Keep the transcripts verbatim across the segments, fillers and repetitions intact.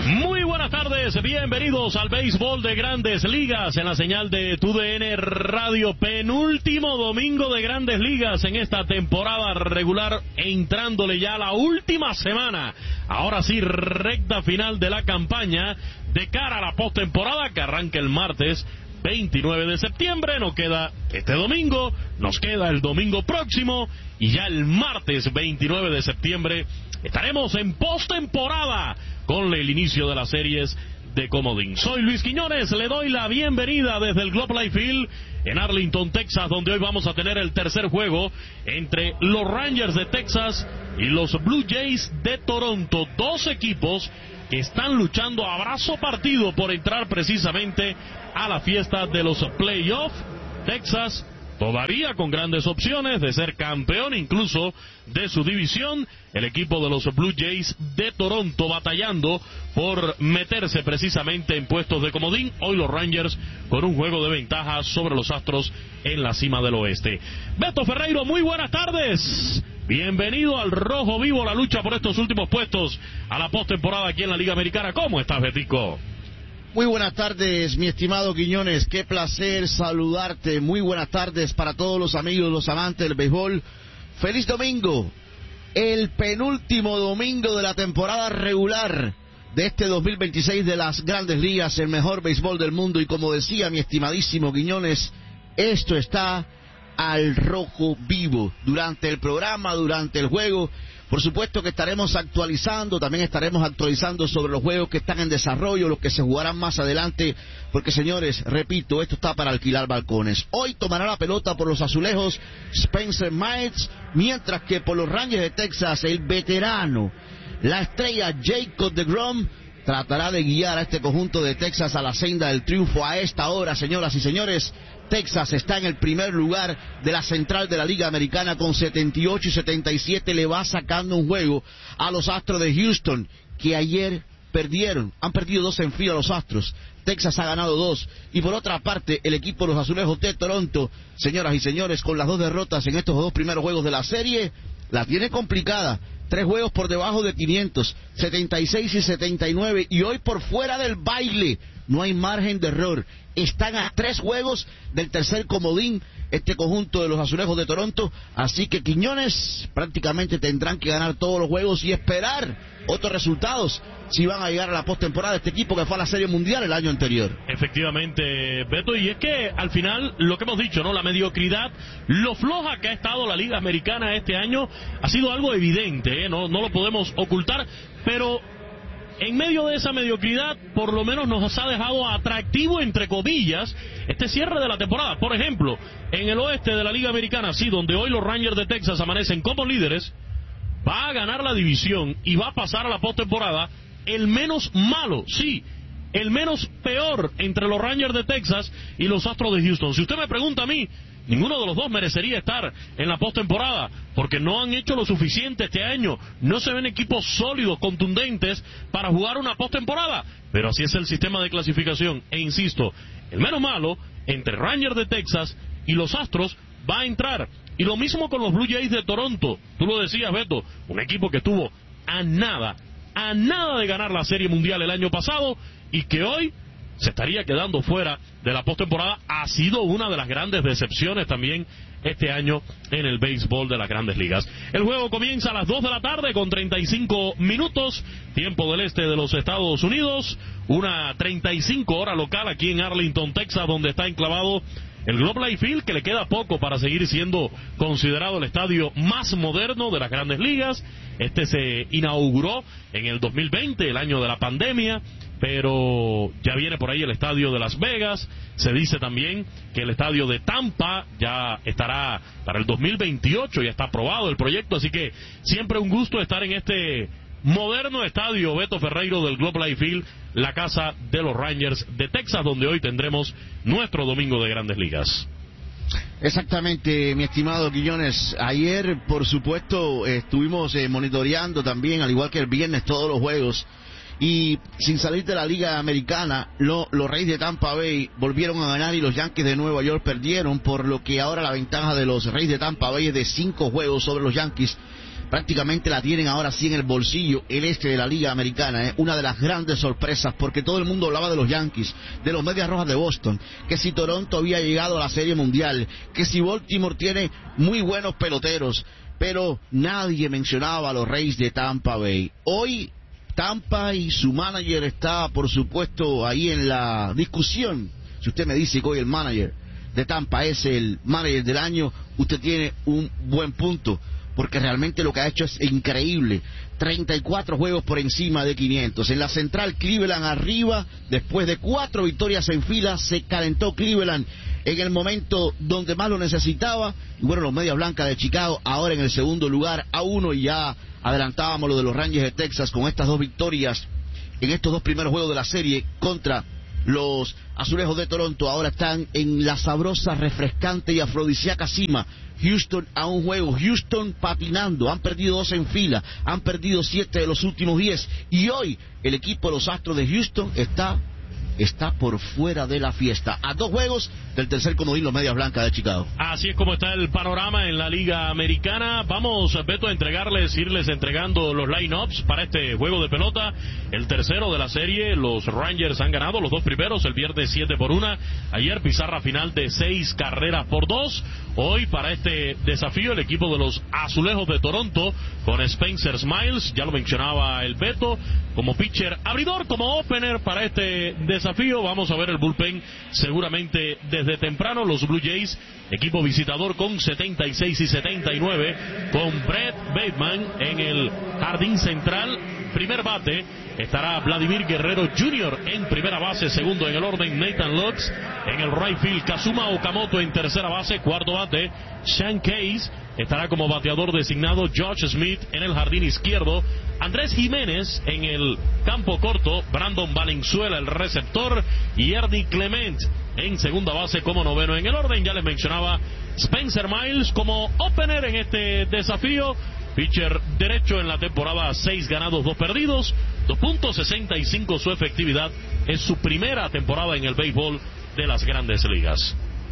Muy buenas tardes, bienvenidos al béisbol de Grandes Ligas en la señal de Tu D N Radio, penúltimo domingo de Grandes Ligas en esta temporada regular, entrándole ya a la última semana, ahora sí recta final de la campaña de cara a la postemporada que arranca el martes veintinueve de septiembre. Nos queda este domingo, nos queda el domingo próximo y ya el martes veintinueve de septiembre estaremos en postemporada con el inicio de las series de comodín. Soy Luis Quiñones, le doy la bienvenida desde el Globe Life Field en Arlington, Texas, donde hoy vamos a tener el tercer juego entre los Rangers de Texas y los Blue Jays de Toronto, dos equipos que están luchando a brazo partido por entrar precisamente a la fiesta de los playoffs. Texas todavía con grandes opciones de ser campeón incluso de su división. El equipo de los Blue Jays de Toronto batallando por meterse precisamente en puestos de comodín. Hoy los Rangers con un juego de ventaja sobre los Astros en la cima del oeste. Beto Ferreiro, muy buenas tardes. Bienvenido al Rojo Vivo, la lucha por estos últimos puestos a la postemporada aquí en la Liga Americana. ¿Cómo estás, Betico? Muy buenas tardes, mi estimado Quiñones, qué placer saludarte. Muy buenas tardes para todos los amigos, los amantes del béisbol. Feliz domingo, el penúltimo domingo de la temporada regular de este dos mil veintiséis de las Grandes Ligas, el mejor béisbol del mundo. Y como decía mi estimadísimo Quiñones, esto está al rojo vivo durante el programa, durante el juego. Por supuesto que estaremos actualizando, también estaremos actualizando sobre los juegos que están en desarrollo, los que se jugarán más adelante, porque señores, repito, esto está para alquilar balcones. Hoy tomará la pelota por los azulejos Spencer Miles, mientras que por los Rangers de Texas, el veterano, la estrella Jacob deGrom, tratará de guiar a este conjunto de Texas a la senda del triunfo. A esta hora, señoras y señores, Texas está en el primer lugar de la central de la Liga Americana con setenta y ocho y setenta y siete. Le va sacando un juego a los Astros de Houston, que ayer perdieron. Han perdido dos en fila los Astros. Texas ha ganado dos. Y por otra parte, el equipo de los Azulejos de Toronto, señoras y señores, con las dos derrotas en estos dos primeros juegos de la serie, la tiene complicada. Tres juegos por debajo de quinientos, setenta y seis y setenta y nueve, y hoy por fuera del baile. No hay margen de error. Están a tres juegos del tercer comodín este conjunto de los Azulejos de Toronto. Así que Quiñones prácticamente tendrán que ganar todos los juegos y esperar otros resultados si van a llegar a la postemporada de este equipo que fue a la Serie Mundial el año anterior. Efectivamente, Beto, y es que al final lo que hemos dicho, ¿no? La mediocridad, lo floja que ha estado la Liga Americana este año ha sido algo evidente, ¿eh? No, no lo podemos ocultar, pero en medio de esa mediocridad, por lo menos nos ha dejado atractivo, entre comillas, este cierre de la temporada. Por ejemplo, en el oeste de la Liga Americana, sí, donde hoy los Rangers de Texas amanecen como líderes, va a ganar la división y va a pasar a la postemporada el menos malo, sí, el menos peor entre los Rangers de Texas y los Astros de Houston. Si usted me pregunta a mí, ninguno de los dos merecería estar en la postemporada, porque no han hecho lo suficiente este año. No se ven equipos sólidos, contundentes, para jugar una postemporada. Pero así es el sistema de clasificación. E insisto, el menos malo, entre Rangers de Texas y los Astros, va a entrar. Y lo mismo con los Blue Jays de Toronto. Tú lo decías, Beto, un equipo que estuvo a nada, a nada de ganar la Serie Mundial el año pasado, y que hoy se estaría quedando fuera de la postemporada. Ha sido una de las grandes decepciones también este año en el béisbol de las Grandes Ligas. El juego comienza a las dos de la tarde con treinta y cinco minutos, tiempo del este de los Estados Unidos, una treinta y cinco hora local aquí en Arlington, Texas, donde está enclavado el Globe Life Field, que le queda poco para seguir siendo considerado el estadio más moderno de las Grandes Ligas. Este se inauguró en el dos mil veinte, el año de la pandemia, pero ya viene por ahí el estadio de Las Vegas. Se dice también que el estadio de Tampa ya estará para el dos mil veintiocho, ya está aprobado el proyecto, así que siempre un gusto estar en este moderno estadio Beto Ferreiro del Globe Life Field, la casa de los Rangers de Texas, donde hoy tendremos nuestro domingo de Grandes Ligas. Exactamente, mi estimado Quiñones. Ayer, por supuesto, estuvimos eh, monitoreando también, al igual que el viernes, todos los juegos. Y sin salir de la Liga Americana, lo, los Reyes de Tampa Bay volvieron a ganar y los Yankees de Nueva York perdieron, por lo que ahora la ventaja de los Reyes de Tampa Bay es de cinco juegos sobre los Yankees. prácticamente la tienen ahora sí en el bolsillo el este de la Liga Americana, ¿eh? Una de las grandes sorpresas, porque todo el mundo hablaba de los Yankees, de los Medias Rojas de Boston, que si Toronto había llegado a la Serie Mundial, que si Baltimore tiene muy buenos peloteros, pero nadie mencionaba a los Rays de Tampa Bay. Hoy Tampa y su manager está, por supuesto, ahí en la discusión. Si usted me dice que hoy el manager de Tampa es el manager del año, usted tiene un buen punto, porque realmente lo que ha hecho es increíble. treinta y cuatro juegos por encima de quinientos. En la central, Cleveland arriba, después de cuatro victorias en fila, se calentó Cleveland en el momento donde más lo necesitaba. Y bueno, los Medias Blancas de Chicago ahora en el segundo lugar a uno, y ya adelantábamos lo de los Rangers de Texas con estas dos victorias en estos dos primeros juegos de la serie contra los Azulejos de Toronto. Ahora están en la sabrosa, refrescante y afrodisíaca cima. Houston a un juego, Houston patinando, han perdido dos en fila, han perdido siete de los últimos diez, y hoy el equipo de los Astros de Houston está está por fuera de la fiesta, a dos juegos del tercer comodín, los Medias Blancas de Chicago. Así es como está el panorama en la Liga Americana. Vamos, Beto, a entregarles, irles entregando los line-ups para este juego de pelota, el tercero de la serie. Los Rangers han ganado los dos primeros el viernes siete por una, ayer pizarra final de seis carreras por dos. Hoy para este desafío el equipo de los Azulejos de Toronto con Spencer Smiles, ya lo mencionaba el Beto, como pitcher abridor, como opener para este desafío. Vamos a ver el bullpen seguramente desde temprano. Los Blue Jays, equipo visitador con setenta y seis y setenta y nueve, con Brett Bateman en el jardín central. Primer bate estará Vladimir Guerrero junior en primera base, segundo en el orden Nathan Lux, en el right field Kazuma Okamoto en tercera base, cuarto bate Sean Case, estará como bateador designado Josh Smith en el jardín izquierdo, Andrés Jiménez en el campo corto, Brandon Valenzuela el receptor y Ernie Clement en segunda base como noveno en el orden. Ya les mencionaba Spencer Miles como opener en este desafío, pitcher derecho en la temporada, seis ganados, dos perdidos, dos punto sesenta y cinco su efectividad. Es su primera temporada en el béisbol de las Grandes Ligas.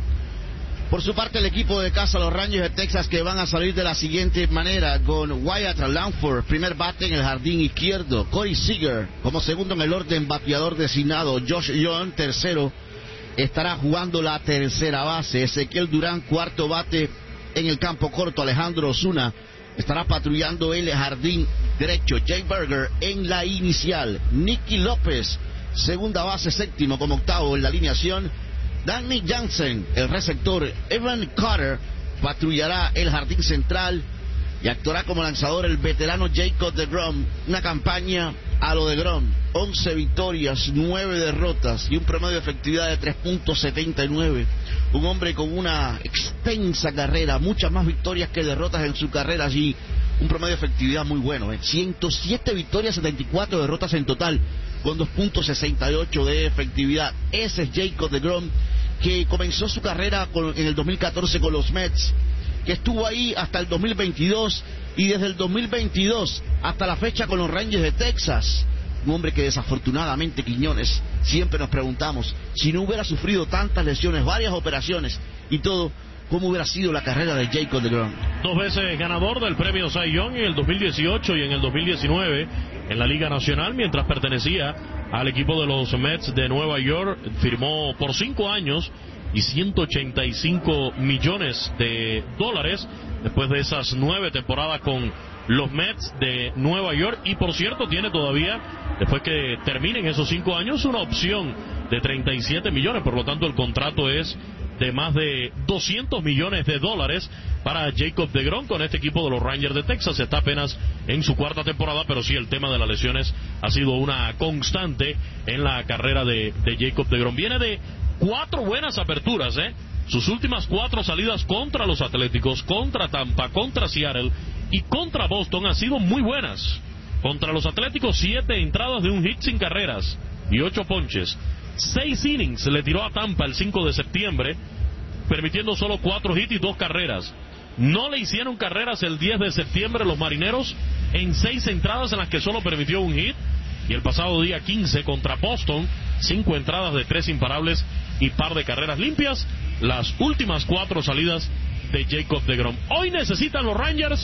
Por su parte, el equipo de casa, los Rangers de Texas, que van a salir de la siguiente manera, con Wyatt Langford, primer bate en el jardín izquierdo, Corey Seager como segundo en el orden, bateador designado, Josh Young, tercero, estará jugando la tercera base, Ezequiel Durán, cuarto bate en el campo corto, Alejandro Osuna estará patrullando el jardín derecho, Jay Berger en la inicial, Nicky López, segunda base, séptimo como octavo en la alineación, Danny Jansen, el receptor, Evan Carter patrullará el jardín central y actuará como lanzador el veterano Jacob deGrom. Una campaña a lo deGrom, once victorias, nueve derrotas y un promedio de efectividad de tres punto setenta y nueve. Un hombre con una extensa carrera, muchas más victorias que derrotas en su carrera allí. Un promedio de efectividad muy bueno, ¿eh? ciento siete victorias, setenta y cuatro derrotas en total, con dos punto sesenta y ocho de efectividad. Ese es Jacob deGrom, que comenzó su carrera con, en el dos mil catorce con los Mets, que estuvo ahí hasta el dos mil veintidós, y desde el dos mil veintidós hasta la fecha con los Rangers de Texas. Un hombre que desafortunadamente, Quiñones, siempre nos preguntamos, si no hubiera sufrido tantas lesiones, varias operaciones y todo, ¿cómo hubiera sido la carrera de Jacob deGrom? Dos veces ganador del premio Cy Young en el dos mil dieciocho y en el dos mil diecinueve en la Liga Nacional, mientras pertenecía al equipo de los Mets de Nueva York. Firmó por cinco años y ciento ochenta y cinco millones de dólares después de esas nueve temporadas con los Mets de Nueva York. Y por cierto, tiene todavía, después que terminen esos cinco años, una opción de treinta y siete millones. Por lo tanto, el contrato es de más de doscientos millones de dólares para Jacob deGrom con este equipo de los Rangers de Texas. Está apenas en su cuarta temporada, pero sí, el tema de las lesiones ha sido una constante en la carrera de, de Jacob deGrom. Viene de cuatro buenas aperturas, ¿eh? Sus últimas cuatro salidas contra los Atléticos, contra Tampa, contra Seattle y contra Boston han sido muy buenas. Contra los Atléticos, siete entradas de un hit sin carreras y ocho ponches. Seis innings le tiró a Tampa el cinco de septiembre, permitiendo solo cuatro hits y dos carreras. No le hicieron carreras el diez de septiembre los Marineros en seis entradas en las que solo permitió un hit. Y el pasado día quince contra Boston, cinco entradas de tres imparables y par de carreras limpias. Las últimas cuatro salidas de Jacob deGrom. Hoy necesitan los Rangers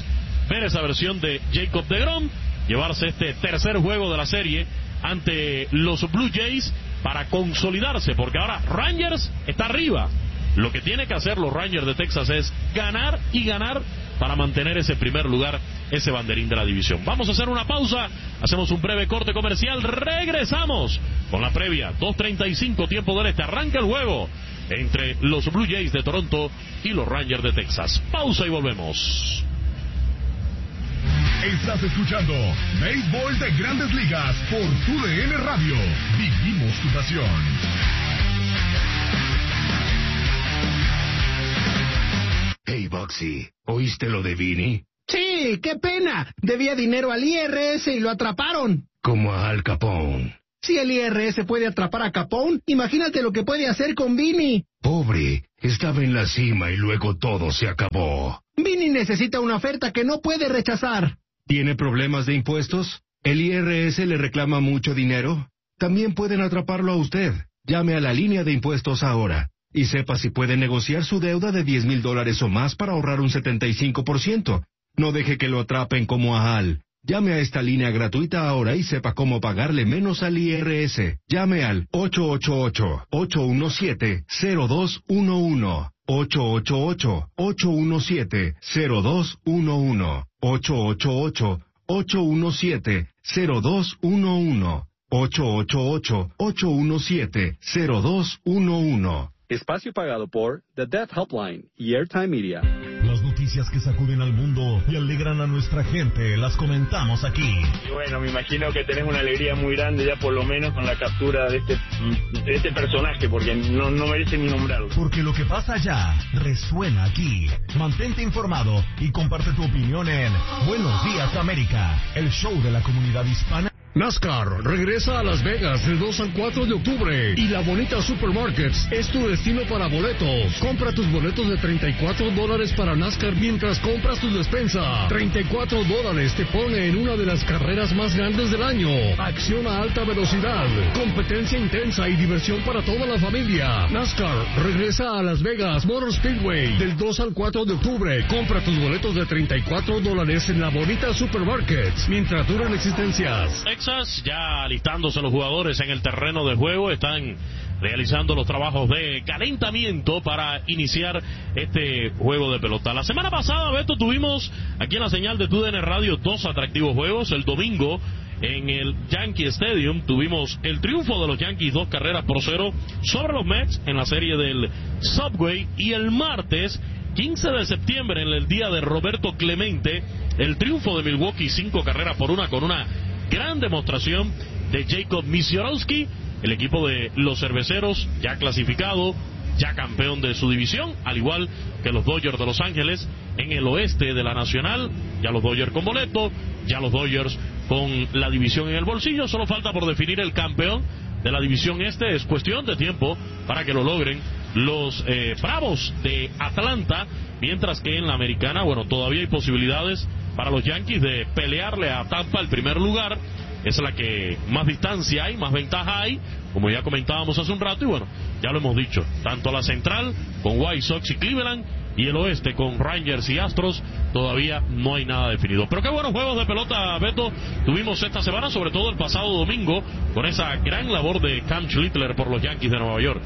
ver esa versión de Jacob deGrom, llevarse este tercer juego de la serie ante los Blue Jays para consolidarse, porque ahora Rangers está arriba. Lo que tiene que hacer los Rangers de Texas es ganar y ganar para mantener ese primer lugar, ese banderín de la división. Vamos a hacer una pausa, hacemos un breve corte comercial, regresamos con la previa, dos treinta y cinco tiempo del este, arranca el juego entre los Blue Jays de Toronto y los Rangers de Texas. Pausa y volvemos. Estás escuchando Béisbol de Grandes Ligas por Tu D N Radio. Vivimos tu pasión. Hey, Boxy, ¿oíste lo de Vinny? Sí, qué pena. Debía dinero al I R S y lo atraparon. Como a Al Capone. Si el I R S puede atrapar a Capone, imagínate lo que puede hacer con Vinny. Pobre, estaba en la cima y luego todo se acabó. Vinny necesita una oferta que no puede rechazar. ¿Tiene problemas de impuestos? ¿El I R S le reclama mucho dinero? También pueden atraparlo a usted. Llame a la línea de impuestos ahora y sepa si puede negociar su deuda de diez mil dólares o más para ahorrar un setenta y cinco por ciento. No deje que lo atrapen como a Al. Llame a esta línea gratuita ahora y sepa cómo pagarle menos al I R S. Llame al ocho ocho ocho, ocho uno siete, cero dos uno uno. ocho ocho ocho, ocho uno siete, cero dos uno uno. ocho ocho ocho, ocho uno siete, cero dos uno uno. ocho ocho ocho, ocho uno siete, cero dos uno uno. Espacio pagado por The Death Helpline y Airtime Media. Las noticias que sacuden al mundo y alegran a nuestra gente, las comentamos aquí. Y bueno, me imagino que tenés una alegría muy grande ya por lo menos con la captura de este, de este personaje, porque no, no merece ni nombrarlo. Porque lo que pasa allá resuena aquí. Mantente informado y comparte tu opinión en Buenos Días América, el show de la comunidad hispana. NASCAR regresa a Las Vegas del dos al cuatro de octubre y la Bonita Supermarkets es tu destino para boletos. Compra tus boletos de treinta y cuatro dólares para NASCAR mientras compras tu despensa. treinta y cuatro dólares te pone en una de las carreras más grandes del año. Acción a alta velocidad, competencia intensa y diversión para toda la familia. NASCAR regresa a Las Vegas Motor Speedway del dos al cuatro de octubre. Compra tus boletos de treinta y cuatro dólares en la Bonita Supermarkets mientras duran existencias. Texas, ya alistándose los jugadores en el terreno de juego, están realizando los trabajos de calentamiento para iniciar este juego de pelota. La semana pasada, Beto, tuvimos aquí en la señal de Tu D N Radio dos atractivos juegos. El domingo en el Yankee Stadium tuvimos el triunfo de los Yankees, dos carreras por cero sobre los Mets en la serie del Subway, y el martes quince de septiembre, en el día de Roberto Clemente, el triunfo de Milwaukee, cinco carreras por una, con una gran demostración de Jacob Misiorowski, el equipo de los cerveceros ya clasificado, ya campeón de su división, al igual que los Dodgers de Los Ángeles en el oeste de la Nacional. Ya los Dodgers con boleto, ya los Dodgers con la división en el bolsillo. Solo falta por definir el campeón de la división este. Es cuestión de tiempo para que lo logren los eh, Bravos de Atlanta, mientras que en la americana, bueno, todavía hay posibilidades para los Yankees de pelearle a Tampa el primer lugar. Es la que más distancia hay, más ventaja hay, como ya comentábamos hace un rato, y bueno, ya lo hemos dicho, tanto la central con White Sox y Cleveland, y el oeste con Rangers y Astros, todavía no hay nada definido. Pero qué buenos juegos de pelota, Beto, tuvimos esta semana, sobre todo el pasado domingo, con esa gran labor de Cam Schlittler por los Yankees de Nueva York.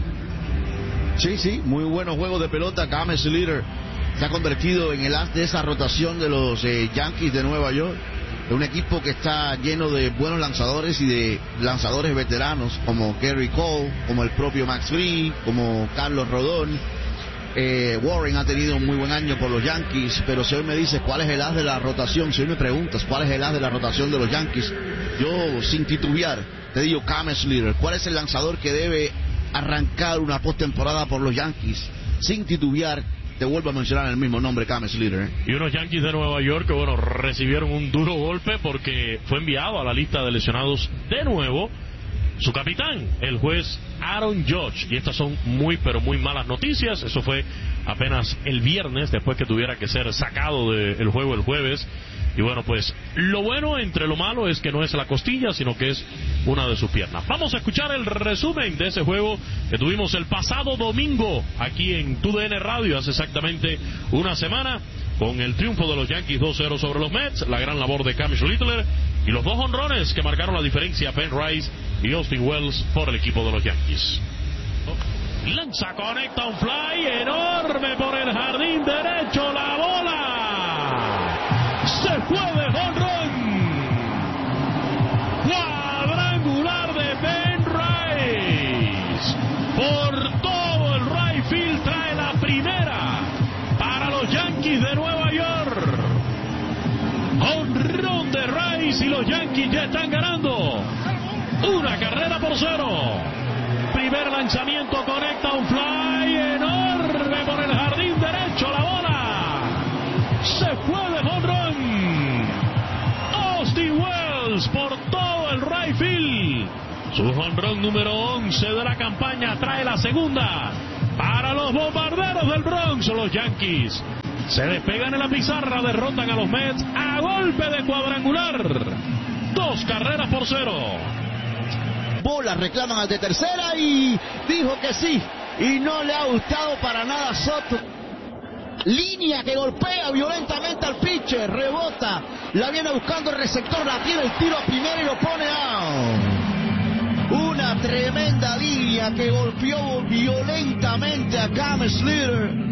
Sí, sí, muy buenos juegos de pelota. Cam Schlittler se ha convertido en el as de esa rotación de los eh, Yankees de Nueva York. Es un equipo que está lleno de buenos lanzadores y de lanzadores veteranos, como Gary Cole, como el propio Max Fried, como Carlos Rodón. Eh, Warren ha tenido un muy buen año por los Yankees, pero si hoy me dices cuál es el as de la rotación, si hoy me preguntas cuál es el as de la rotación de los Yankees, yo sin titubear te digo Cam Schlittler. ¿Cuál es el lanzador que debe arrancar una postemporada por los Yankees? Sin titubear te vuelvo a mencionar el mismo nombre, Cam Schlittler. Y unos Yankees de Nueva York que, bueno, recibieron un duro golpe porque fue enviado a la lista de lesionados de nuevo su capitán, el juez Aaron Judge. Y estas son muy, pero muy malas noticias. Eso fue apenas el viernes, después que tuviera que ser sacado del juego el jueves. Y bueno, pues lo bueno entre lo malo es que no es la costilla, sino que es una de sus piernas. Vamos a escuchar el resumen de ese juego que tuvimos el pasado domingo aquí en Tu D N Radio, hace exactamente una semana, con el triunfo de los Yankees dos cero sobre los Mets, la gran labor de Cam Schlittler y los dos honrones que marcaron la diferencia, Ben Rice y Austin Wells por el equipo de los Yankees. Lanza, conecta un fly enorme por el jardín derecho, la bola se fue de jonrón, cuadrangular de Ben Rice por todo el right field, trae la primera para los Yankees de Nueva York. Jonrón de Rice y los Yankees ya están ganando una carrera por cero. Primer lanzamiento, conecta un fly enorme por el jardín derecho, la bola se fue de jonrón. Austin Wells por todo el right field, su jonrón número once de la campaña, trae la segunda para los bombarderos del Bronx. Los Yankees se despegan en la pizarra, derrotan a los Mets a golpe de cuadrangular, dos carreras por cero. Bolas reclaman al de tercera y dijo que sí, y no le ha gustado para nada Soto. Línea que golpea violentamente al pitcher, rebota, la viene buscando el receptor, la tiene el tiro a primera y lo pone out. Una tremenda línea que golpeó violentamente a Cam Schlittler.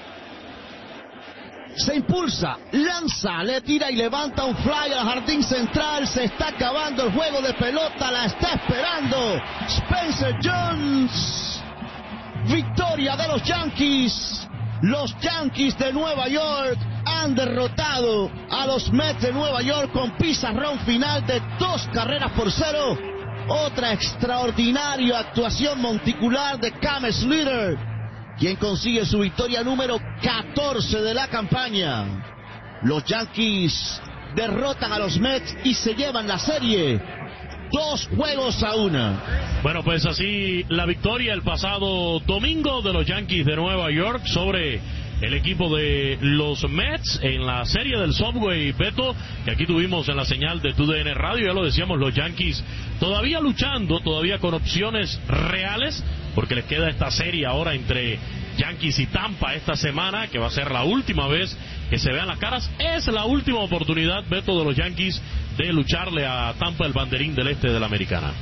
Se impulsa, lanza, le tira y levanta un fly al jardín central. Se está acabando el juego de pelota, la está esperando Spencer Jones. Victoria de los Yankees. Los Yankees de Nueva York han derrotado a los Mets de Nueva York con pizarrón final de dos carreras por cero. Otra extraordinaria actuación monticular de Cam Schlittler, quien consigue su victoria número catorce de la campaña. Los Yankees derrotan a los Mets y se llevan la serie dos juegos a una. Bueno, pues así la victoria el pasado domingo de los Yankees de Nueva York sobre el equipo de los Mets en la serie del Subway, Beto, que aquí tuvimos en la señal de T U D N Radio. Ya lo decíamos, los Yankees todavía luchando, todavía con opciones reales, porque les queda esta serie ahora entre Yankees y Tampa esta semana, que va a ser la última vez que se vean las caras. Es la última oportunidad, Beto, de los Yankees de lucharle a Tampa el banderín del este de la Americana.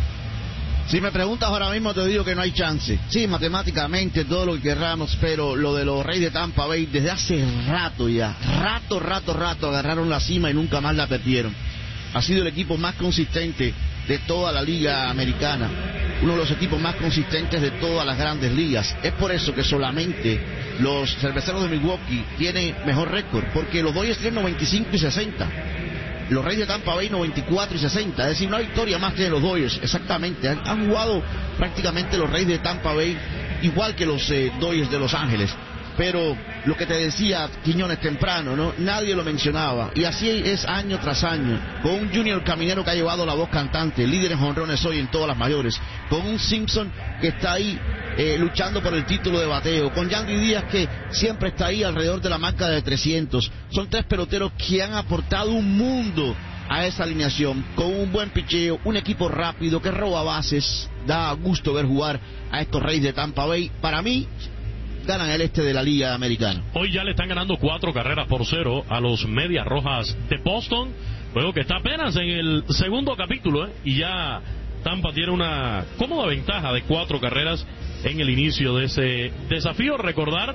Si me preguntas ahora mismo te digo que no hay chance. Sí, matemáticamente, todo lo que querramos, pero lo de los Reyes de Tampa Bay desde hace rato ya, rato, rato, rato agarraron la cima y nunca más la perdieron. Ha sido el equipo más consistente de toda la liga americana, uno de los equipos más consistentes de todas las grandes ligas. Es por eso que solamente los cerveceros de Milwaukee tienen mejor récord, porque los Dodgers tienen noventa y cinco y sesenta. Los Reyes de Tampa Bay noventa y cuatro y sesenta, es decir, una victoria más que los Dodgers, exactamente. Han, han jugado prácticamente los Reyes de Tampa Bay igual que los eh, Dodgers de Los Ángeles. Pero lo que te decía Quiñones temprano, ¿no? Nadie lo mencionaba, y así es año tras año, con un Junior Caminero que ha llevado la voz cantante, líder en jonrones hoy en todas las mayores, con un Simpson que está ahí eh, luchando por el título de bateo, con Yandy Díaz que siempre está ahí alrededor de la marca de trescientos. Son tres peloteros que han aportado un mundo a esa alineación, con un buen picheo, un equipo rápido que roba bases. Da gusto ver jugar a estos Reyes de Tampa Bay. Para mí, ganan el este de la Liga Americana. Hoy ya le están ganando cuatro carreras por cero a los Medias Rojas de Boston, juego que está apenas en el segundo capítulo, ¿eh? Y ya Tampa tiene una cómoda ventaja de cuatro carreras en el inicio de ese desafío. Recordar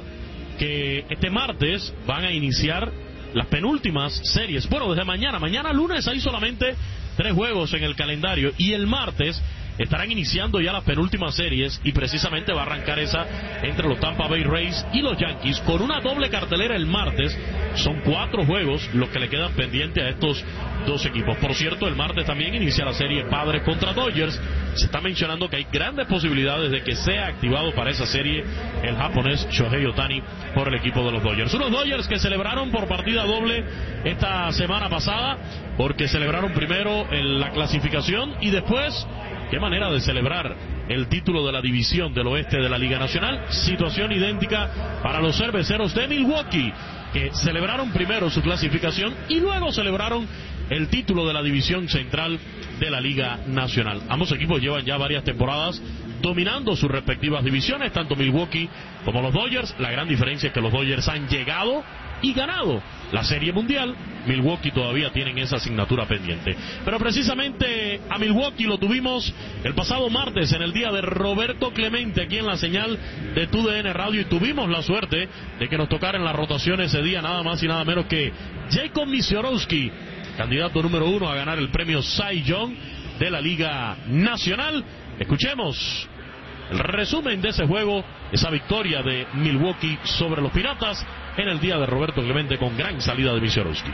que este martes van a iniciar las penúltimas series. Bueno, desde mañana, mañana lunes hay solamente tres juegos en el calendario, y el martes estarán iniciando ya las penúltimas series, y precisamente va a arrancar esa entre los Tampa Bay Rays y los Yankees con una doble cartelera el martes. Son cuatro juegos los que le quedan pendientes a estos dos equipos. Por cierto, el martes también inicia la serie Padres contra Dodgers. Se está mencionando que hay grandes posibilidades de que sea activado para esa serie el japonés Shohei Ohtani por el equipo de los Dodgers. Unos Dodgers que celebraron por partida doble esta semana pasada, porque celebraron primero en la clasificación y después, qué manera de celebrar el título de la división del oeste de la Liga Nacional. Situación idéntica para los cerveceros de Milwaukee, que celebraron primero su clasificación y luego celebraron el título de la división central de la Liga Nacional. Ambos equipos llevan ya varias temporadas dominando sus respectivas divisiones, tanto Milwaukee como los Dodgers. La gran diferencia es que los Dodgers han llegado y ganado la Serie Mundial. Milwaukee todavía tienen esa asignatura pendiente. Pero precisamente a Milwaukee lo tuvimos el pasado martes en el día de Roberto Clemente aquí en la señal de T U D N Radio, y tuvimos la suerte de que nos tocara en la rotación ese día nada más y nada menos que Jacob Misiorowski, candidato número uno a ganar el premio Cy Young de la Liga Nacional. Escuchemos el resumen de ese juego, esa victoria de Milwaukee sobre los Piratas en el día de Roberto Clemente con gran salida de Misiorowski.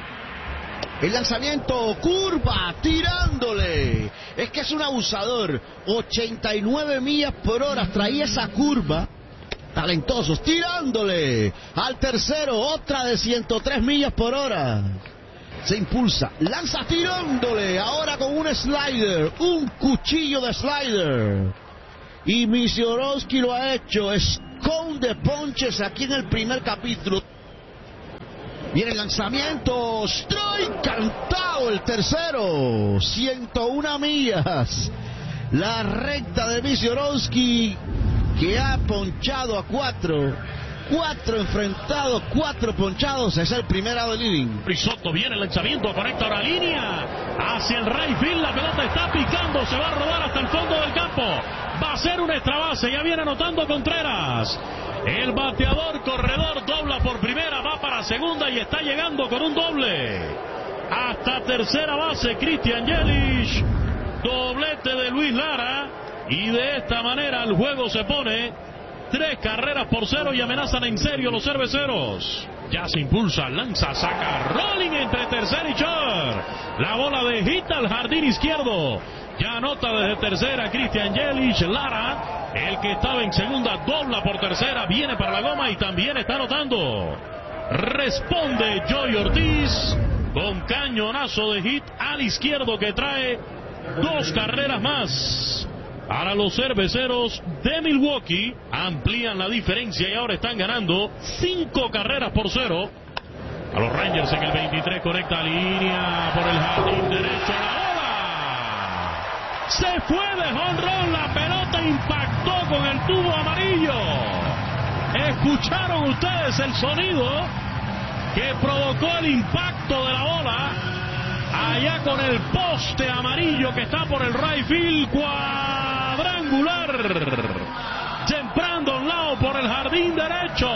El lanzamiento, curva, tirándole. Es que es un abusador. ochenta y nueve millas por hora. Traía esa curva. Talentosos, tirándole. Al tercero, otra de ciento tres millas por hora. Se impulsa, lanza tirándole. Ahora con un slider. Un cuchillo de slider. Y Misiorowski lo ha hecho. Esconde ponches aquí en el primer capítulo. Viene el lanzamiento, strike cantado, el tercero, ciento una millas. La recta de Misiorowski, que ha ponchado a cuatro, cuatro enfrentados, cuatro ponchados, es el primer out del inning. Risotto viene el lanzamiento, conecta ahora línea, hacia el right field, la pelota está picando, se va a rodar hasta el fondo del campo, va a ser una extra base, ya viene anotando Contreras. El bateador corredor dobla por primera, va para segunda y está llegando con un doble. Hasta tercera base, Christian Yelich. Doblete de Luis Lara. Y de esta manera el juego se pone tres carreras por cero y amenazan en serio los cerveceros. Ya se impulsa, lanza, saca, rolling entre tercera y short. La bola de hit al jardín izquierdo. Ya anota desde tercera Christian Yelich. Lara, el que estaba en segunda, dobla por tercera, viene para la goma y también está anotando. Responde Joey Ortiz con cañonazo de hit al izquierdo que trae dos carreras más. Para los cerveceros de Milwaukee, amplían la diferencia y ahora están ganando cinco carreras por cero. A los Rangers en el veintitrés, conecta línea por el jardín derecho. La bola se fue de jonrón, la pelota impactó con el tubo amarillo. ¿Escucharon ustedes el sonido que provocó el impacto de la bola? Allá con el poste amarillo que está por el right field, cuadrangular. Temprano a un lado por el jardín derecho.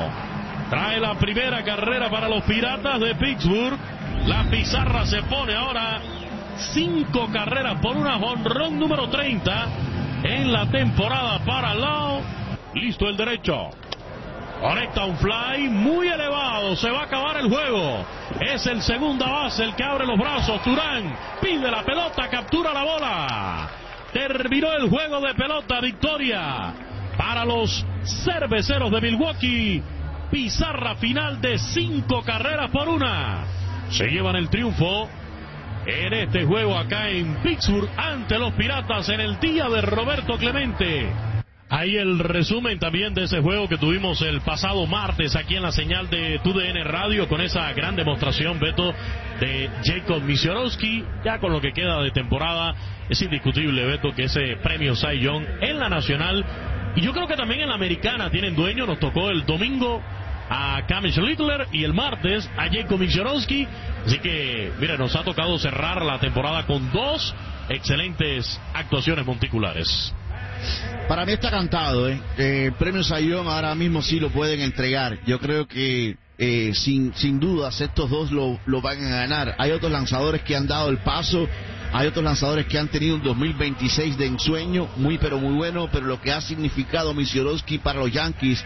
Trae la primera carrera para los Piratas de Pittsburgh. La pizarra se pone ahora cinco carreras por una, jonrón número treinta en la temporada para Lau. Listo el derecho. Conecta un fly muy elevado, se va a acabar el juego. Es el segunda base el que abre los brazos. Turán pide la pelota, captura la bola. Terminó el juego de pelota, victoria para los cerveceros de Milwaukee. Pizarra final de cinco carreras por una. Se llevan el triunfo en este juego acá en Pittsburgh ante los Piratas en el día de Roberto Clemente. Ahí el resumen también de ese juego que tuvimos el pasado martes aquí en la señal de T U D N Radio con esa gran demostración, Beto, de Jacob Misiorowski. Ya con lo que queda de temporada es indiscutible, Beto, que ese premio Cy Young en la nacional y yo creo que también en la americana tienen dueño. Nos tocó el domingo a Camish Littler y el martes a Jacob Misiorowski. Así que, mira, nos ha tocado cerrar la temporada con dos excelentes actuaciones monticulares. Para mí está cantado, ¿eh? Eh, el premio Cy Young ahora mismo sí lo pueden entregar. Yo creo que eh, sin sin dudas estos dos lo, lo van a ganar. Hay otros lanzadores que han dado el paso, hay otros lanzadores que han tenido un dos mil veintiséis de ensueño, muy pero muy bueno, pero lo que ha significado Misiorowski para los Yankees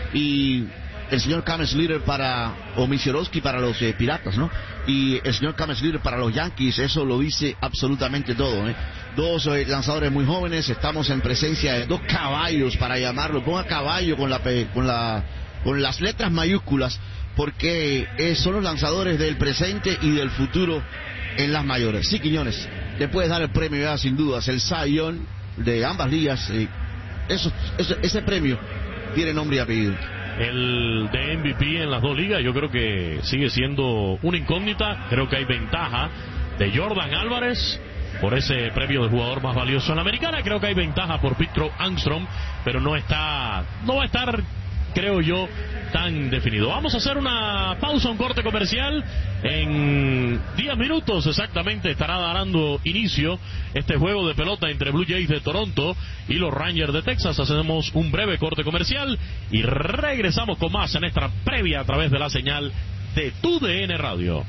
y el señor Cam Slater para, o Misiorowski para los eh, Piratas, ¿no? Y el señor Cam Slater para los Yankees, eso lo dice absolutamente todo, ¿eh? Dos eh, lanzadores muy jóvenes, estamos en presencia de dos caballos, para llamarlo, ponga caballo con la con la con las letras mayúsculas, porque eh, son los lanzadores del presente y del futuro en las mayores. Sí, Quiñones, te puedes dar el premio ya sin dudas, el Cy Young de ambas ligas, eh, eso, eso, ese premio tiene nombre y apellido. El de M V P en las dos ligas yo creo que sigue siendo una incógnita. Creo que hay ventaja de Jordan Álvarez por ese premio de jugador más valioso en la americana. Creo que hay ventaja por Pete Armstrong, pero no está, no va a estar, creo yo, tan definido. Vamos a hacer una pausa, un corte comercial. En diez minutos exactamente estará dando inicio este juego de pelota entre Blue Jays de Toronto y los Rangers de Texas. Hacemos un breve corte comercial y regresamos con más en esta previa a través de la señal de Tu D N Radio.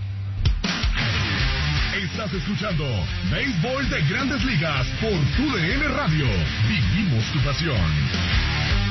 Estás escuchando Béisbol de Grandes Ligas por Tu D N Radio. Vivimos tu pasión.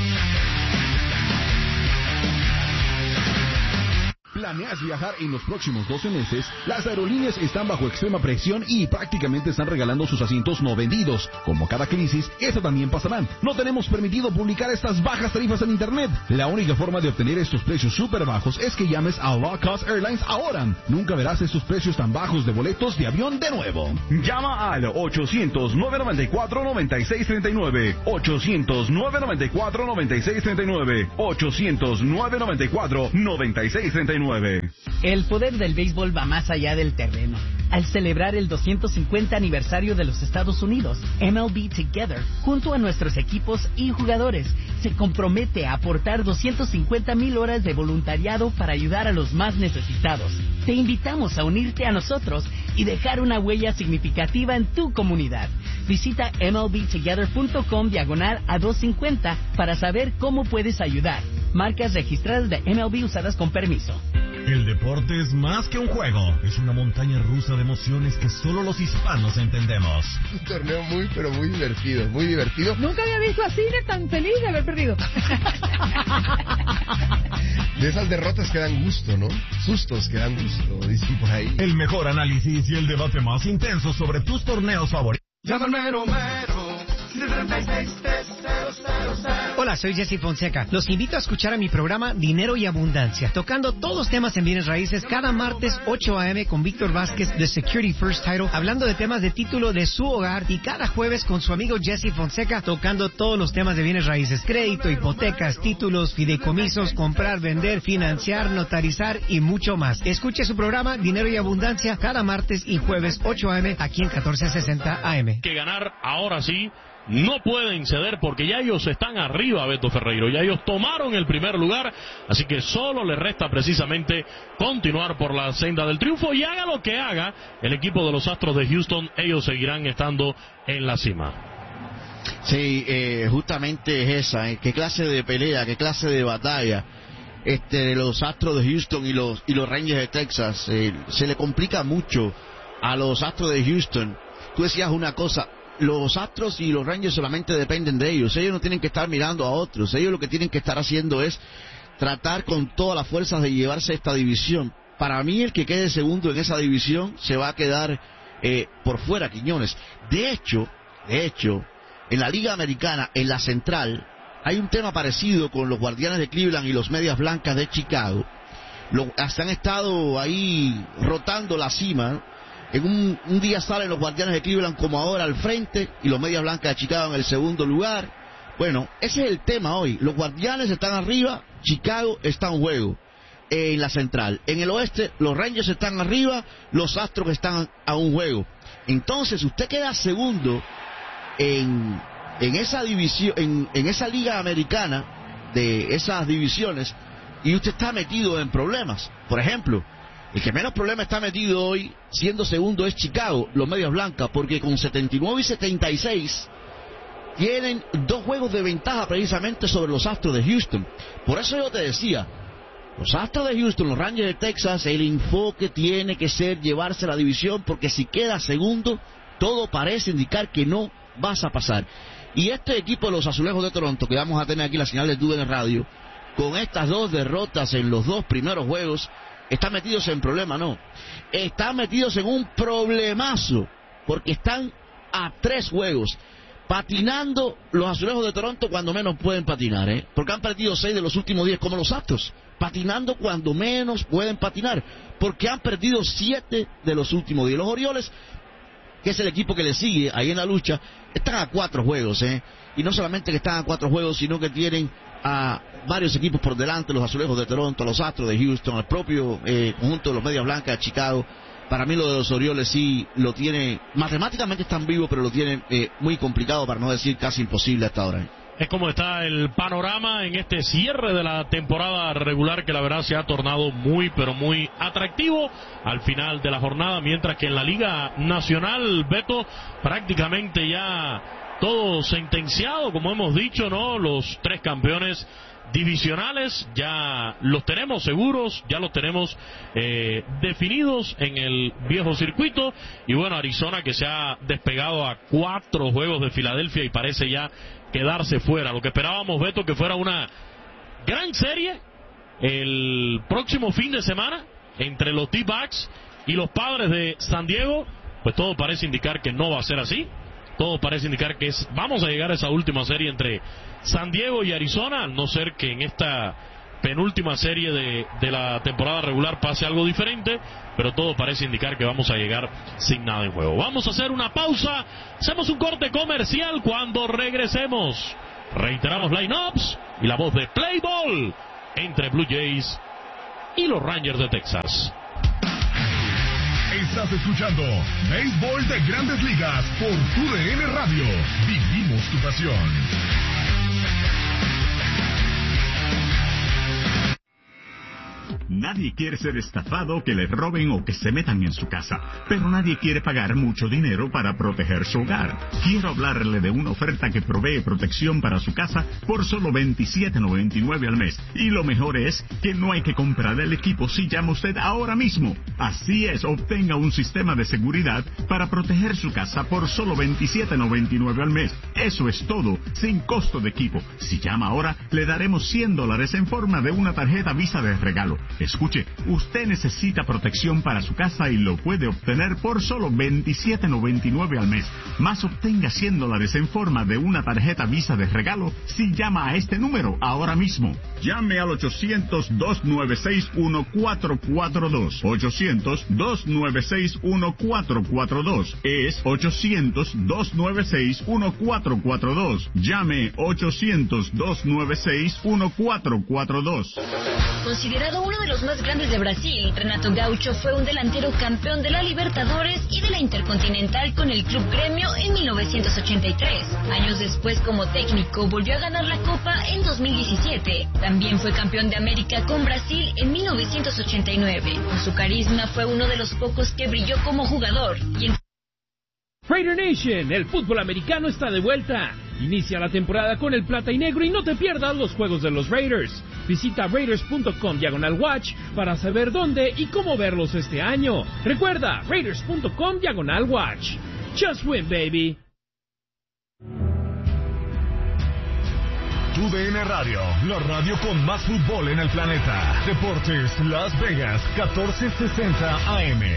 ¿Planeas viajar en los próximos doce meses? Las aerolíneas están bajo extrema presión y prácticamente están regalando sus asientos no vendidos. Como cada crisis, eso también pasará. No tenemos permitido publicar estas bajas tarifas en internet. La única forma de obtener estos precios súper bajos es que llames a Low Cost Airlines ahora. Nunca verás estos precios tan bajos de boletos de avión de nuevo. Llama al ochocientos, nueve noventa y cuatro, noventa y seis treinta y nueve. ochocientos, nueve noventa y cuatro, noventa y seis treinta y nueve. ochocientos, nueve noventa y cuatro, noventa y seis treinta y nueve. El poder del béisbol va más allá del terreno. Al celebrar el doscientos cincuenta aniversario de los Estados Unidos, M L B Together, junto a nuestros equipos y jugadores, se compromete a aportar doscientas cincuenta mil horas de voluntariado para ayudar a los más necesitados. Te invitamos a unirte a nosotros y dejar una huella significativa en tu comunidad. Visita M L B together punto com diagonal a doscientos cincuenta para saber cómo puedes ayudar. Marcas registradas de M L B usadas con permiso. El deporte es más que un juego, es una montaña rusa de emociones que solo los hispanos entendemos. Un torneo muy, pero muy divertido, muy divertido. Nunca había visto a Cine tan feliz de haber perdido. De esas derrotas que dan gusto, ¿no? Sustos que dan gusto, dicen por ahí. El mejor análisis y el debate más intenso sobre tus torneos favoritos. Llama al mero mero. Hola, soy Jesse Fonseca. Los invito a escuchar a mi programa Dinero y Abundancia, tocando todos los temas en bienes raíces cada martes ocho a eme con Víctor Vázquez de Security First Title, hablando de temas de título de su hogar, y cada jueves con su amigo Jesse Fonseca tocando todos los temas de bienes raíces: crédito, hipotecas, títulos, fideicomisos, comprar, vender, financiar, notarizar y mucho más. Escuche su programa Dinero y Abundancia cada martes y jueves ocho a eme aquí en catorce sesenta A M. Que ganar ahora sí. No pueden ceder porque ya ellos están arriba, Beto Ferreiro. Ya ellos tomaron el primer lugar, así que solo les resta precisamente continuar por la senda del triunfo, y haga lo que haga el equipo de los Astros de Houston, ellos seguirán estando en la cima. Sí, eh, justamente es esa, ¿eh? Qué clase de pelea, qué clase de batalla este de los Astros de Houston y los y los Rangers de Texas. Eh, se le complica mucho a los Astros de Houston. Tú decías una cosa: los Astros y los Rangers solamente dependen de ellos. Ellos no tienen que estar mirando a otros. Ellos lo que tienen que estar haciendo es tratar con todas las fuerzas de llevarse esta división. Para mí, el que quede segundo en esa división se va a quedar eh, por fuera, Quiñones. De hecho, de hecho, en la Liga Americana, en la Central, hay un tema parecido con los Guardianes de Cleveland y los Medias Blancas de Chicago. Lo, hasta han estado ahí rotando la cima. En un, un día salen los Guardianes de Cleveland como ahora al frente y los Medias Blancas de Chicago en el segundo lugar. Bueno, ese es el tema hoy. Los Guardianes están arriba, Chicago está en juego en la Central. En el oeste, los Rangers están arriba, los Astros están a un juego. Entonces, usted queda segundo en, en esa división, en, en esa liga americana de esas divisiones, y usted está metido en problemas. Por ejemplo, el que menos problema está metido hoy, siendo segundo, es Chicago, los Medias Blancas, porque con setenta y nueve y setenta y seis tienen dos juegos de ventaja precisamente sobre los Astros de Houston. Por eso yo te decía, los Astros de Houston, los Rangers de Texas, el enfoque tiene que ser llevarse la división, porque si queda segundo, todo parece indicar que no vas a pasar. Y este equipo de los Azulejos de Toronto, que vamos a tener aquí la señal de Tu D N Radio, con estas dos derrotas en los dos primeros juegos, están metidos en problema, no. Están metidos en un problemazo, porque están a tres juegos. Patinando los Azulejos de Toronto cuando menos pueden patinar, ¿eh? Porque han perdido seis de los últimos diez, como los Astros. Patinando cuando menos pueden patinar, porque han perdido siete de los últimos diez. Los Orioles, que es el equipo que le sigue ahí en la lucha, están a cuatro juegos, ¿eh? Y no solamente que están a cuatro juegos, sino que tienen a varios equipos por delante: los Azulejos de Toronto, los Astros de Houston, el propio eh, conjunto de los Medias Blancas de Chicago. Para mí lo de los Orioles sí lo tiene, matemáticamente están vivos, pero lo tienen eh, muy complicado, para no decir casi imposible hasta ahora. es como está el panorama en este cierre de la temporada regular, que la verdad se ha tornado muy pero muy atractivo al final de la jornada, mientras que en la Liga Nacional, Beto, prácticamente ya todo sentenciado, como hemos dicho, ¿no? Los tres campeones divisionales ya los tenemos seguros, ya los tenemos eh, definidos en el viejo circuito. Y bueno, Arizona, que se ha despegado a cuatro juegos de Filadelfia y parece ya quedarse fuera. Lo que esperábamos, Beto, que fuera una gran serie el próximo fin de semana entre los D-Backs y los Padres de San Diego, pues todo parece indicar que no va a ser así. Todo parece indicar que es, vamos a llegar a esa última serie entre San Diego y Arizona, al no ser que en esta penúltima serie de, de la temporada regular pase algo diferente, pero todo parece indicar que vamos a llegar sin nada en juego. Vamos a hacer una pausa, hacemos un corte comercial. Cuando regresemos, reiteramos lineups y la voz de Play Ball entre Blue Jays y los Rangers de Texas. Estás escuchando Béisbol de Grandes Ligas por Tu D N Radio. Vivimos tu pasión. Nadie quiere ser estafado, que le roben o que se metan en su casa, pero nadie quiere pagar mucho dinero para proteger su hogar. Quiero hablarle de una oferta que provee protección para su casa por solo veintisiete noventa y nueve al mes. Y lo mejor es que no hay que comprar el equipo si llama usted ahora mismo. Así es, obtenga un sistema de seguridad para proteger su casa por solo veintisiete noventa y nueve al mes. Eso es todo, sin costo de equipo. Si llama ahora, le daremos cien dólares en forma de una tarjeta Visa de regalo. Escuche, usted necesita protección para su casa y lo puede obtener por solo veintisiete noventa y nueve al mes. Más obtenga cien dólares en forma de una tarjeta Visa de regalo si llama a este número ahora mismo. Llame al ochocientos, dos nueve seis, uno cuatro cuatro dos. ochocientos, dos nueve seis, uno cuatro cuatro dos. Es ochocientos, dos nueve seis, uno cuatro cuatro dos. Llame ochocientos, dos nueve seis, uno cuatro cuatro dos. Considerado uno de los más grandes de Brasil, Renato Gaucho fue un delantero campeón de la Libertadores y de la Intercontinental con el Club Gremio en mil novecientos ochenta y tres. Años después, como técnico, volvió a ganar la Copa en dos mil diecisiete. También fue campeón de América con Brasil en mil novecientos ochenta y nueve. Con su carisma fue uno de los pocos que brilló como jugador. Y en... Raider Nation, el fútbol americano está de vuelta. Inicia la temporada con el plata y negro y no te pierdas los juegos de los Raiders. Visita raiders punto com diagonal watch para saber dónde y cómo verlos este año. Recuerda, raiders punto com diagonal watch. Just win, baby. Tu D N Radio, la radio con más fútbol en el planeta. Deportes Las Vegas, catorce sesenta A M.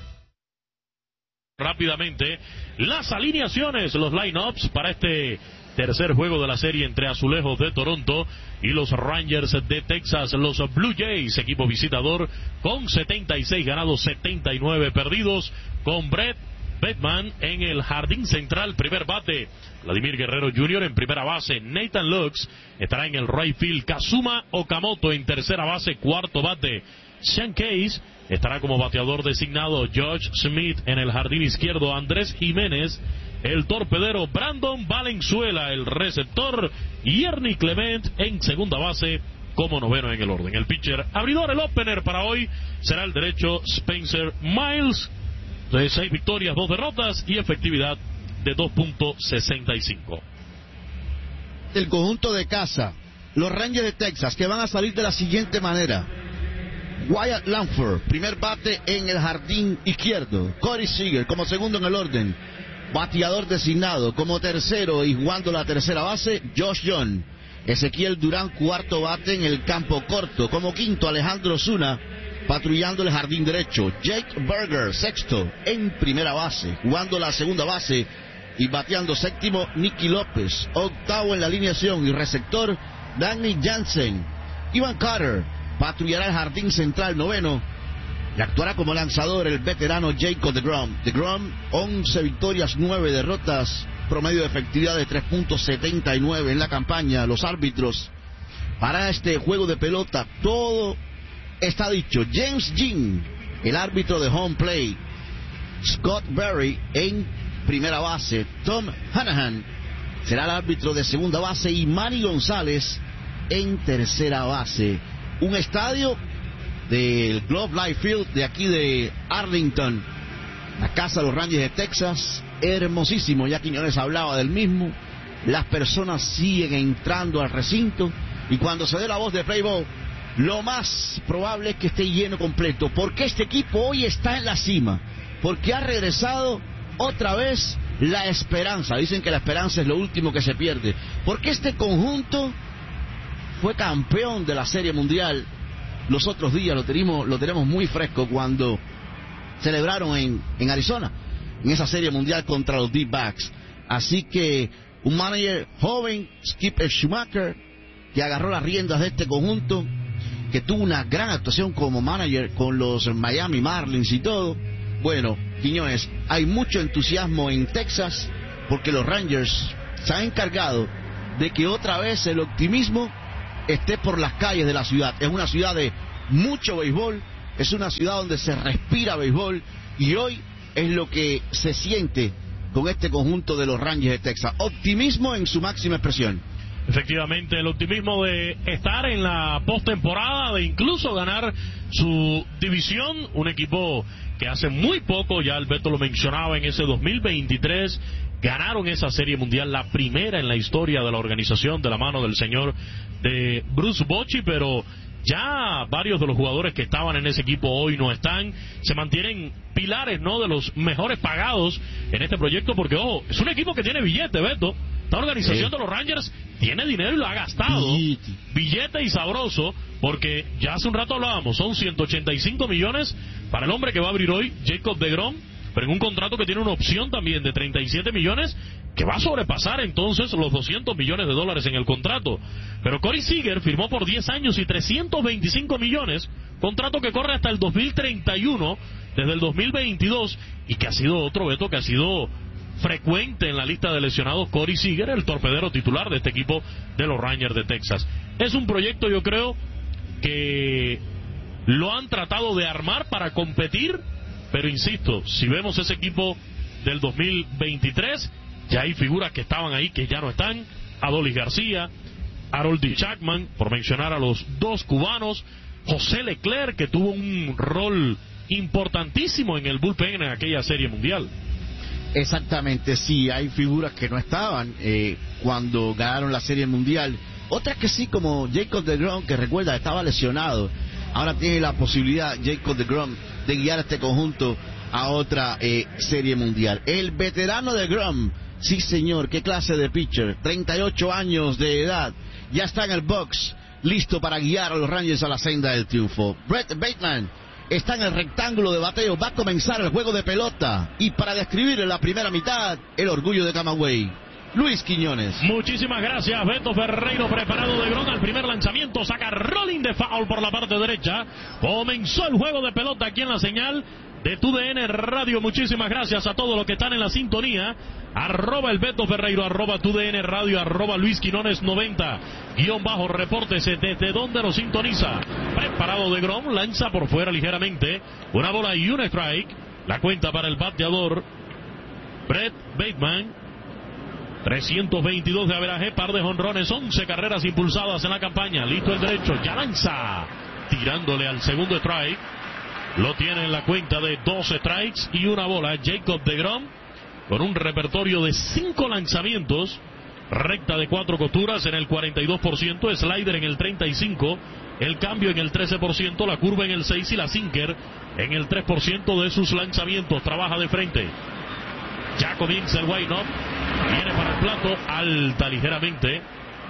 Rápidamente, las alineaciones, los lineups para este tercer juego de la serie entre Azulejos de Toronto y los Rangers de Texas. Los Blue Jays, equipo visitador, con setenta y seis ganados, setenta y nueve perdidos, con Brett Bettman en el jardín central, primer bate. Vladimir Guerrero junior en primera base. Nathan Lux estará en el right field. Kazuma Okamoto en tercera base, cuarto bate. Sean Case estará como bateador designado. George Smith en el jardín izquierdo. Andrés Jiménez, el torpedero. Brandon Valenzuela, el receptor. Y Ernie Clement en segunda base como noveno en el orden. El pitcher abridor, el opener para hoy, será el derecho Spencer Miles, de seis victorias, dos derrotas y efectividad de dos punto sesenta y cinco. El conjunto de casa, los Rangers de Texas, que van a salir de la siguiente manera: Wyatt Langford, primer bate en el jardín izquierdo. Corey Seager como segundo en el orden, bateador designado. Como tercero y jugando la tercera base, Josh Young. Ezequiel Durán, cuarto bate en el campo corto. Como quinto, Alejandro Zuna, patrullando el jardín derecho. Jake Berger, sexto en primera base, jugando la segunda base y bateando séptimo, Nicky López. Octavo en la alineación y receptor, Danny Jansen. Ivan Carter patrullará el jardín central, noveno, y actuará como lanzador el veterano Jacob deGrom. deGrom, once victorias, nueve derrotas, promedio de efectividad de tres punto setenta y nueve en la campaña. Los árbitros para este juego de pelota, todo está dicho. James Jean, el árbitro de home play. Scott Berry en primera base. Tom Hanahan será el árbitro de segunda base, y Manny González en tercera base. Un estadio del Globe Life Field de aquí de Arlington, la casa de los Rangers de Texas, hermosísimo. Ya Quiñones hablaba del mismo. Las personas siguen entrando al recinto, y cuando se dé la voz de play ball, lo más probable es que esté lleno completo, porque este equipo hoy está en la cima, porque ha regresado otra vez la esperanza. Dicen que la esperanza es lo último que se pierde, porque este conjunto fue campeón de la Serie Mundial los otros días. Lo tenemos, lo tenemos muy fresco cuando celebraron en, en Arizona, en esa Serie Mundial contra los D-Backs. Así que un manager joven, Skip Schumacher, que agarró las riendas de este conjunto, que tuvo una gran actuación como manager con los Miami Marlins y todo. Bueno, Quiñones, hay mucho entusiasmo en Texas, porque los Rangers se han encargado de que otra vez el optimismo esté por las calles de la ciudad. Es una ciudad de mucho béisbol, es una ciudad donde se respira béisbol, y hoy es lo que se siente con este conjunto de los Rangers de Texas. Optimismo en su máxima expresión. Efectivamente, el optimismo de estar en la postemporada, de incluso ganar su división, un equipo que hace muy poco, ya Alberto lo mencionaba, en ese dos mil veintitrés ganaron esa Serie Mundial, la primera en la historia de la organización, de la mano del señor de Bruce Bochy, pero ya varios de los jugadores que estaban en ese equipo hoy no están. Se mantienen pilares, ¿no?, de los mejores pagados en este proyecto, porque, ojo, es un equipo que tiene billete, Beto. Esta organización sí. de los Rangers tiene dinero y lo ha gastado. Billete. Billete y sabroso, porque ya hace un rato hablábamos, son ciento ochenta y cinco millones para el hombre que va a abrir hoy, Jacob deGrom, pero en un contrato que tiene una opción también de treinta y siete millones, que va a sobrepasar entonces los doscientos millones de dólares en el contrato. Pero Corey Seager firmó por diez años y trescientos veinticinco millones, contrato que corre hasta el dos mil treinta y uno, desde el dos mil veintidós, y que ha sido otro, Beto, que ha sido frecuente en la lista de lesionados. Corey Seager, el torpedero titular de este equipo de los Rangers de Texas. Es un proyecto, yo creo, que lo han tratado de armar para competir, pero insisto, si vemos ese equipo del dos mil veintitrés, ya hay figuras que estaban ahí que ya no están. Adolis García, Harold Chapman, por mencionar a los dos cubanos, José Leclerc, que tuvo un rol importantísimo en el bullpen en aquella Serie Mundial. Exactamente, sí, hay figuras que no estaban eh, cuando ganaron la Serie Mundial. Otras que sí, como Jacob deGrom, que recuerda, estaba lesionado. Ahora tiene la posibilidad, Jacob deGrom, de guiar a este conjunto a otra eh, Serie Mundial. El veterano deGrom, sí señor, qué clase de pitcher, treinta y ocho años de edad, ya está en el box, listo para guiar a los Rangers a la senda del triunfo. Brett Bateman está en el rectángulo de bateo, va a comenzar el juego de pelota, y para describir en la primera mitad, el orgullo de Camagüey, Luis Quiñones. Muchísimas gracias, Beto Ferreiro. Preparado deGrom al primer lanzamiento, saca rolling de foul por la parte derecha. Comenzó el juego de pelota aquí en la señal de T U D N Radio. Muchísimas gracias a todos los que están en la sintonía. Arroba el Beto Ferreiro, arroba T U D N Radio, arroba Luis Quiñones noventa, guión bajo, repórtese desde donde nos sintoniza. Preparado deGrom, lanza por fuera ligeramente, una bola y un strike. La cuenta para el bateador Brett Bateman. trescientos veintidós de averaje, par de jonrones, once carreras impulsadas en la campaña. Listo el derecho, ya lanza, tirándole al segundo strike. Lo tiene en la cuenta de dos strikes y una bola. Jacob deGrom, con un repertorio de cinco lanzamientos, recta de cuatro costuras en el cuarenta y dos por ciento, slider en el treinta y cinco por ciento, el cambio en el trece por ciento, la curva en el seis por ciento y la sinker en el tres por ciento de sus lanzamientos. Trabaja de frente. Ya comienza el wind-up, viene para el plato, alta ligeramente.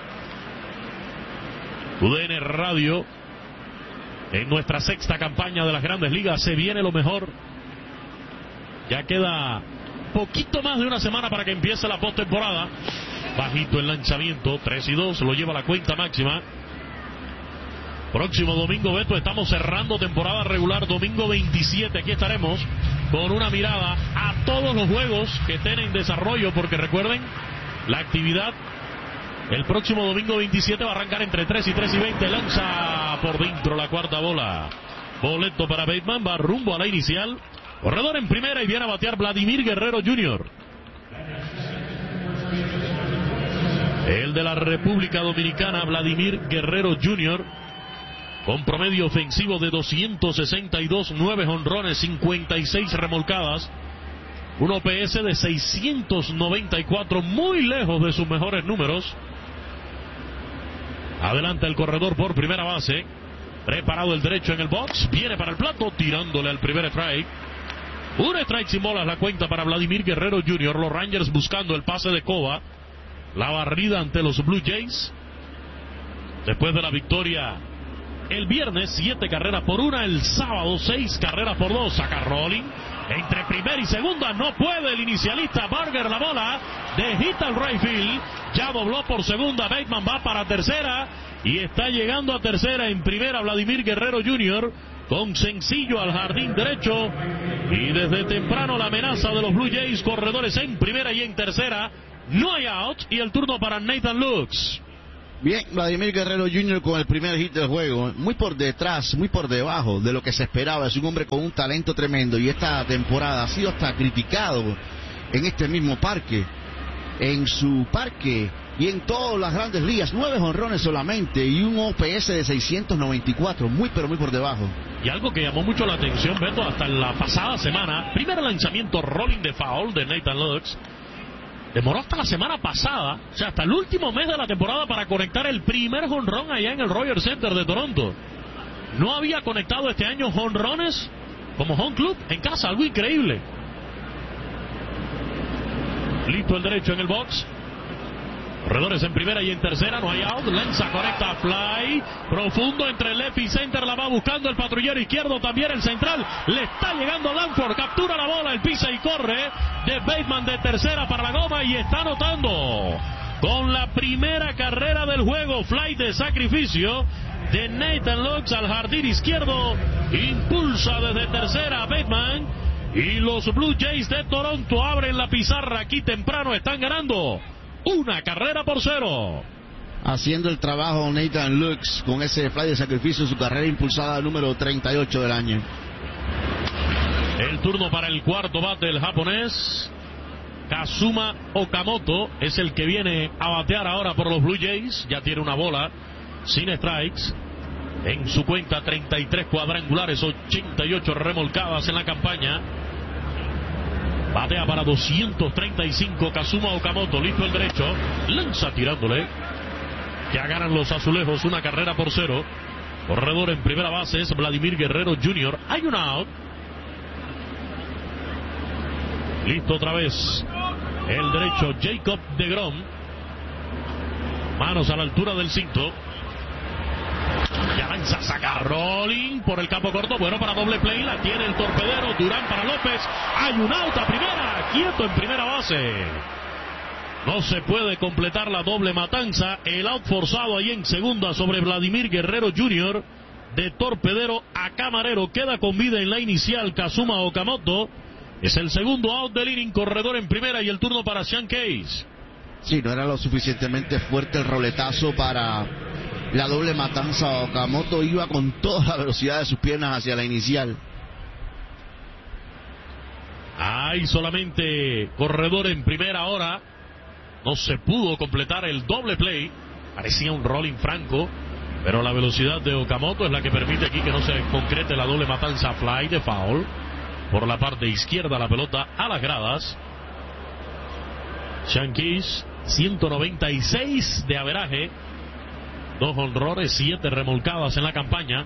T U D N Radio, en nuestra sexta campaña de las Grandes Ligas, se viene lo mejor. Ya queda poquito más de una semana para que empiece la postemporada. Bajito el lanzamiento, tres y dos, lo lleva a la cuenta máxima. Próximo domingo, Beto, estamos cerrando temporada regular, domingo veintisiete, aquí estaremos con una mirada a todos los juegos que estén en desarrollo, porque recuerden, la actividad el próximo domingo veintisiete va a arrancar entre tres y tres y veinte, lanza por dentro la cuarta bola. Boleto para Bateman, va rumbo a la inicial, corredor en primera y viene a batear Vladimir Guerrero junior el de la República Dominicana, Vladimir Guerrero junior, con promedio ofensivo de doscientos sesenta y dos, nueve jonrones, cincuenta y seis remolcadas, un O P S de seiscientos noventa y cuatro, muy lejos de sus mejores números. Adelanta el corredor por primera base, preparado el derecho en el box, viene para el plato, tirándole al primer strike. Un strike sin bolas, la cuenta para Vladimir Guerrero junior Los Rangers buscando el pase de Cova, la barrida ante los Blue Jays. Después de la victoria el viernes, siete carreras por una, el sábado seis carreras por dos. Saca Rolling entre primera y segunda, no puede el inicialista Barger, la bola de hit al right field, ya dobló por segunda, Bateman va para tercera y está llegando a tercera. En primera Vladimir Guerrero junior con sencillo al jardín derecho, y desde temprano la amenaza de los Blue Jays, corredores en primera y en tercera, no hay out, y el turno para Nathan Lux. Bien, Vladimir Guerrero junior con el primer hit del juego, muy por detrás, muy por debajo de lo que se esperaba. Es un hombre con un talento tremendo y esta temporada ha sido hasta criticado en este mismo parque, en su parque y en todas las grandes ligas. Nueve jonrones solamente y un O P S de seiscientos noventa y cuatro, muy pero muy por debajo. Y algo que llamó mucho la atención, Beto, hasta la pasada semana, primer lanzamiento rolling de foul de Nathan Lux, demoró hasta la semana pasada, o sea, hasta el último mes de la temporada para conectar el primer jonrón allá en el Rogers Center de Toronto. No había conectado este año jonrones como home club en casa, algo increíble. Listo el derecho en el box. Corredores en primera y en tercera, no hay out. Lanza correcta, fly profundo entre left y center, la va buscando el patrullero izquierdo, también el central, le está llegando Lanford, captura la bola, el pisa y corre de Bateman de tercera para la goma y está anotando con la primera carrera del juego. Fly de sacrificio de Nathan Lux al jardín izquierdo, impulsa desde tercera a Bateman y los Blue Jays de Toronto abren la pizarra aquí temprano, están ganando una carrera por cero. Haciendo el trabajo Nathan Lux con ese fly de sacrificio, su carrera impulsada número treinta y ocho del año. El turno para el cuarto bate del japonés Kazuma Okamoto, es el que viene a batear ahora por los Blue Jays. Ya tiene una bola sin strikes en su cuenta, treinta y tres cuadrangulares, ochenta y ocho remolcadas en la campaña. Batea para doscientos treinta y cinco Kazuma Okamoto, listo el derecho, lanza tirándole. Ya ganan los azulejos una carrera por cero. Corredor en primera base es Vladimir Guerrero junior Hay una out. Listo otra vez el derecho Jacob deGrom. Manos a la altura del cinto. Ya lanza, saca rolling por el campo corto, bueno para doble play, la tiene el torpedero, Durán para López, hay un out a primera, quieto en primera base. No se puede completar la doble matanza, el out forzado ahí en segunda sobre Vladimir Guerrero junior de torpedero a camarero, queda con vida en la inicial Kazuma Okamoto, es el segundo out del inning, corredor en primera y el turno para Sean Case. Sí, no era lo suficientemente fuerte el roletazo para la doble matanza. Okamoto iba con toda la velocidad de sus piernas hacia la inicial. Hay solamente corredor en primera ahora. No se pudo completar el doble play. Parecía un rolling franco, pero la velocidad de Okamoto es la que permite aquí que no se concrete la doble matanza. Fly de foul. Por la parte izquierda la pelota a las gradas. Yankees, ciento noventa y seis de averaje. Dos honrones, siete remolcadas en la campaña.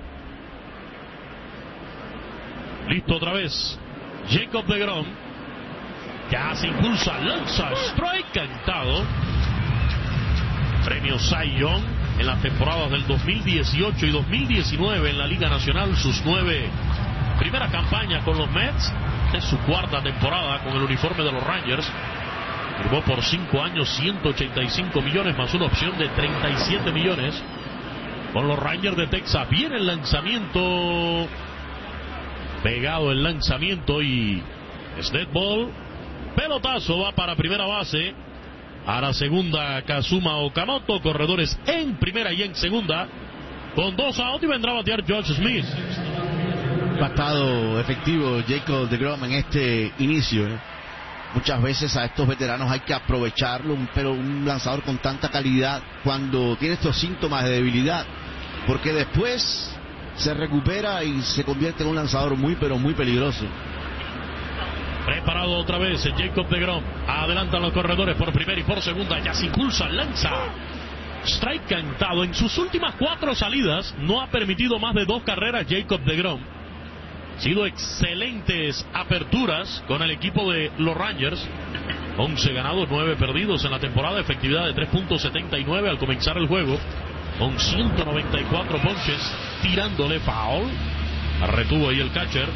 Listo otra vez Jacob deGrom. Ya se impulsa, lanza, strike cantado. Premio Cy Young en las temporadas del dos mil dieciocho y dos mil diecinueve en la Liga Nacional. Sus nueve primeras campañas con los Mets. Es su cuarta temporada con el uniforme de los Rangers. Firmó por cinco años, ciento ochenta y cinco millones más una opción de treinta y siete millones con los Rangers de Texas. Viene el lanzamiento, pegado el lanzamiento y es dead ball. Pelotazo, va para primera base. A la segunda Kazuma Okamoto, corredores en primera y en segunda. Con dos out y vendrá a batear George Smith. Ha estado efectivo Jacob deGrom en este inicio, ¿eh? Muchas veces a estos veteranos hay que aprovecharlo, pero un lanzador con tanta calidad cuando tiene estos síntomas de debilidad, porque después se recupera y se convierte en un lanzador muy pero muy peligroso. Preparado otra vez Jacob deGrom. Adelantan los corredores por primera y por segunda. Ya se impulsa, lanza. Strike cantado. En sus últimas cuatro salidas no ha permitido más de dos carreras Jacob deGrom. Sido excelentes aperturas con el equipo de los Rangers. once ganados, nueve perdidos en la temporada. Efectividad de tres punto setenta y nueve al comenzar el juego. Con ciento noventa y cuatro ponches, tirándole foul. Retuvo ahí el catcher.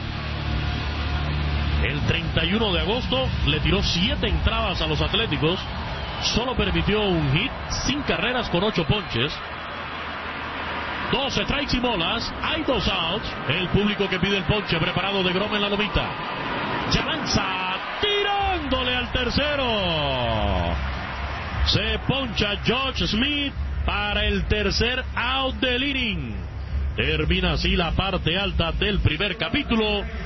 El treinta y uno de agosto le tiró siete entradas a los Atléticos. Solo permitió un hit, sin carreras, con ocho ponches. Dos strikes y bolas, hay dos outs. El público que pide el ponche, preparado deGrom en la lomita. Ya lanza, tirándole al tercero. Se poncha George Smith para el tercer out del inning. Termina así la parte alta del primer capítulo.